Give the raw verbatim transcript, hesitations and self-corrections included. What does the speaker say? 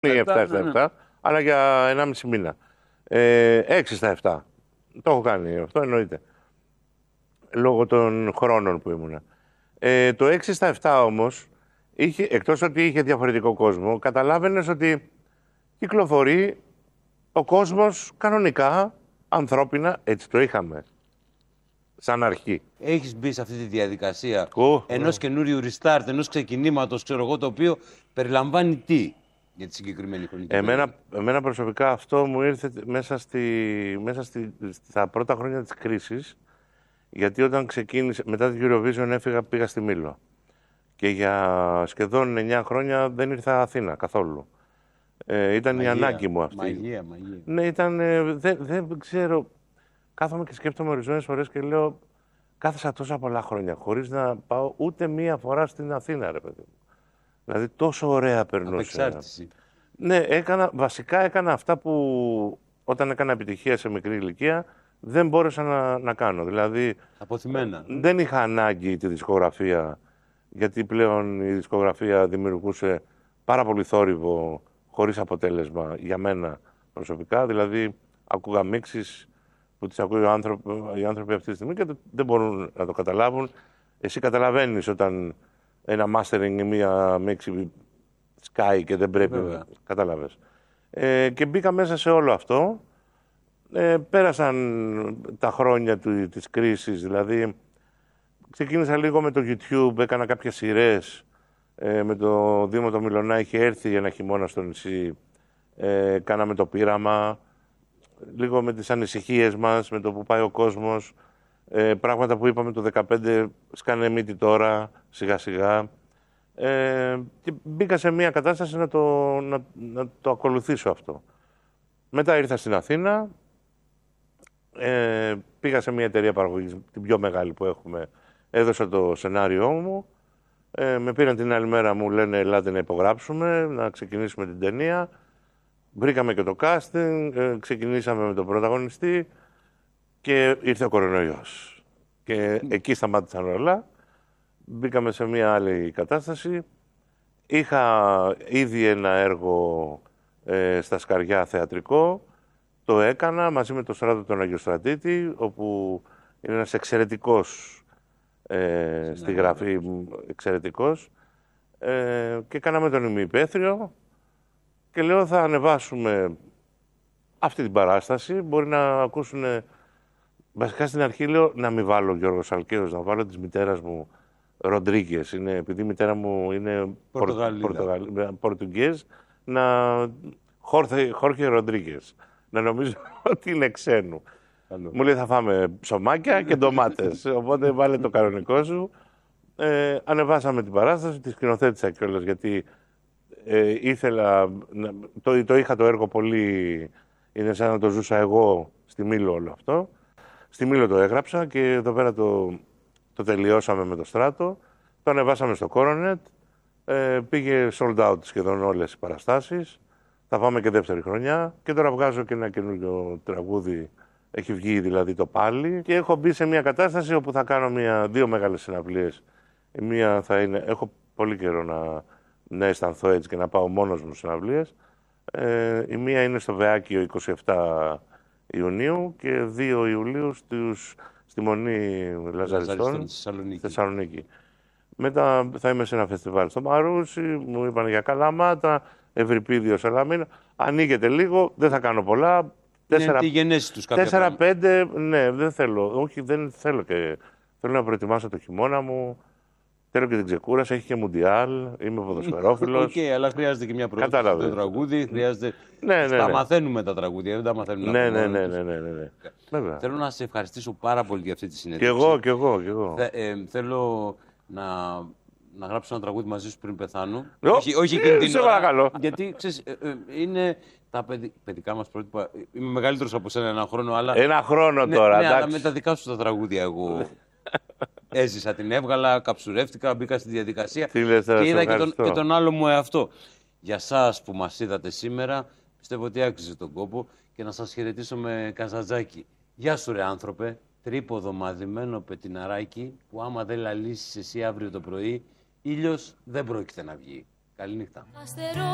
επτά στα επτά, αλλά για ενάμιση μήνα. Ε, έξι στα επτά. Το έχω κάνει αυτό, εννοείται. Λόγω των χρόνων που ήμουνα. Ε, το έξι στα επτά όμως, είχε, εκτός ότι είχε διαφορετικό κόσμο, καταλάβαινες ότι κυκλοφορεί ο κόσμος κανονικά, ανθρώπινα, έτσι το είχαμε. Σαν αρχή. Έχεις μπει σε αυτή τη διαδικασία Oh, ενός oh. καινούριου restart, ενός ξεκινήματος, ξέρω εγώ, το οποίο περιλαμβάνει τι για τη συγκεκριμένη χρονική Εμένα, εμένα προσωπικά αυτό μου ήρθε μέσα, στη, μέσα στη, στα πρώτα χρόνια της κρίσης, γιατί όταν ξεκίνησε, μετά την Eurovision έφυγα, πήγα στη Μήλο. Και για σχεδόν εννιά χρόνια δεν ήρθα Αθήνα καθόλου. Ε, ήταν μαγεία, η ανάγκη μου αυτή. Μαγεία, μαγεία. Ναι, ήταν, ε, δεν, δεν ξέρω, κάθομαι και σκέφτομαι ορισμένες φορές και λέω, κάθεσα τόσα πολλά χρόνια, χωρίς να πάω ούτε μία φορά στην Αθήνα, ρε παιδί μου. Δηλαδή τόσο ωραία περνούσε. Απεξάρτηση. Ναι, έκανα, βασικά έκανα αυτά που όταν έκανα επιτυχία σε μικρή ηλικία δεν μπόρεσα να, να κάνω. Δηλαδή, αποθυμένα. Δεν είχα ανάγκη τη δισκογραφία, γιατί πλέον η δισκογραφία δημιουργούσε πάρα πολύ θόρυβο, χωρίς αποτέλεσμα για μένα προσωπικά. Δηλαδή, ακούγα μίξεις που τις ακούει ο άνθρωπο, οι άνθρωποι αυτή τη στιγμή και δεν μπορούν να το καταλάβουν. Εσύ καταλαβαίνεις όταν ένα mastering ή μία μίξη σκάει και δεν πρέπει να καταλάβεις. Ε, και μπήκα μέσα σε όλο αυτό. Ε, πέρασαν τα χρόνια του, της κρίσης, δηλαδή ξεκίνησα λίγο με το YouTube, έκανα κάποιες σειρές ε, με το Δήμο το Μιλωνά, είχε έρθει ένα χειμώνα στο νησί, ε, κάναμε το πείραμα, λίγο με τις ανησυχίες μας, με το που πάει ο κόσμος, ε, πράγματα που είπαμε το δεκαπέντε σκάνε μύτη τώρα, σιγά σιγά. Ε, και μπήκα σε μια κατάσταση να το, να, να το ακολουθήσω αυτό. Μετά ήρθα στην Αθήνα, ε, πήγα σε μια εταιρεία παραγωγής, την πιο μεγάλη που έχουμε, έδωσα το σενάριό μου, ε, με πήραν την άλλη μέρα, μου λένε ελάτε να υπογράψουμε, να ξεκινήσουμε την ταινία. Βρήκαμε και το casting, ε, ξεκινήσαμε με τον πρωταγωνιστή και ήρθε ο κορονοϊός. Και εκεί σταμάτησαν όλα. Μπήκαμε σε μια άλλη κατάσταση. Είχα ήδη ένα έργο ε, στα Σκαριά θεατρικό. Το έκανα μαζί με τον Στράτο τον Αγιοστρατήτη, όπου είναι ένας εξαιρετικός ε, στη γραφή, εξαιρετικός. Ε, και κάναμε τον ημιυπαίθριο και λέω θα ανεβάσουμε αυτή την παράσταση. Μπορεί να ακούσουν, βασικά στην αρχή λέω να μην βάλω Γιώργο Σαλκαίος, να βάλω της μητέρας μου Ροντρίγκες. Είναι, επειδή η μητέρα μου είναι Πορτογαλίδα, να Χόρχε Ροντρίγκες. Να νομίζω ότι είναι ξένου. Καλό. Μου λέει θα φάμε ψωμάκια και ντομάτες, οπότε βάλε το κανονικό σου. Ε, ανεβάσαμε την παράσταση, τη σκηνοθέτησα κιόλας, γιατί ε, ήθελα, το, το είχα το έργο πολύ, είναι σαν να το ζούσα εγώ στη Μήλο όλο αυτό. Στη Μήλο το έγραψα και εδώ πέρα το, το τελειώσαμε με το Στράτο. Το ανεβάσαμε στο Coronet, ε, πήγε sold out σχεδόν όλες οι παραστάσεις. Θα πάμε και δεύτερη χρονιά και τώρα βγάζω και ένα καινούριο τραγούδι, έχει βγει δηλαδή το πάλι και έχω μπει σε μια κατάσταση όπου θα κάνω μια, δύο μεγάλες συναυλίες. Η μία θα είναι, έχω πολύ καιρό να, να αισθανθώ έτσι και να πάω μόνος μου συναυλίες. Ε, η μία είναι στο Βεάκιο είκοσι επτά Ιουνίου και δύο Ιουλίου στους, στη Μονή Λαζαριστών, στη Θεσσαλονίκη. Μετά θα είμαι σε ένα φεστιβάλ στο Μαρούσι, μου είπαν για Καλαμάτα, Ευρυπίδιο, Σαλαμίνα. Ανοίγεται λίγο, δεν θα κάνω πολλά. Είναι τη γενέση τους κάποια τέσσερα πέντε, ναι, δεν θέλω. Όχι, δεν θέλω και. Θέλω να προετοιμάσω το χειμώνα μου. Θέλω και την ξεκούραση, έχει και μουντιάλ, είμαι ποδοσφαιρόφιλος. Οκ, okay, αλλά χρειάζεται και μια πρόταση στο τραγούδι. Χρειάζεται... Ναι, ναι, ναι. Τα μαθαίνουμε τα τραγούδια, δεν τα μαθαίνουμε. Ναι, ναι, ναι, ναι, ναι, ναι, ναι. Θέλω να σε ευχαριστήσω πάρα πολύ για αυτή τη συνέντευξη. Κι εγώ, κι εγώ, κι εγώ. Θε, ε, θέλω να, να γράψω ένα τραγούδι μαζί σου πριν πεθάνω. Ο, όχι, όχι εκείνη την ώρα. Παρακαλώ. Γιατί ξέρεις, ε, ε, είναι τα παιδι, παιδικά μας πρότυπα. Είμαι μεγαλύτερος από σένα ένα χρόνο, αλλά. Ένα χρόνο ναι, τώρα, ναι, εντάξει. αλλά με τα δικά σου τα τραγούδια εγώ. Έζησα, την έβγαλα, καψουρεύτηκα, μπήκα στη διαδικασία Τι λες, και είδα και τον, και τον άλλο μου εαυτό. Για σας που μας είδατε σήμερα, πιστεύω ότι άξιζε τον κόπο και να σας χαιρετήσω με καζατζάκι. Γεια σου ρε άνθρωπε, τρίποδο μαδημένο πετιναράκι που άμα δεν λαλήσεις εσύ αύριο το πρωί, ήλιος δεν πρόκειται να βγει. Καληνύχτα.